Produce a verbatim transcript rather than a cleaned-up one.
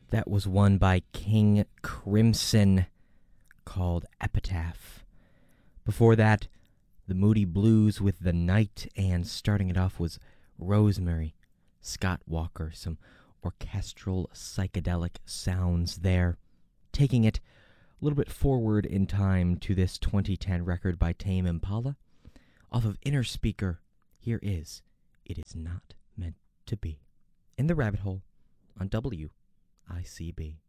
That was one by King Crimson called Epitaph. Before that, the Moody Blues with The Night, and starting it off was Rosemary, Scott Walker, some orchestral psychedelic sounds there, taking it a little bit forward in time to this twenty ten record by Tame Impala. Off of Inner Speaker, here is It Is Not Meant to Be. In the Rabbit Hole on W I C B.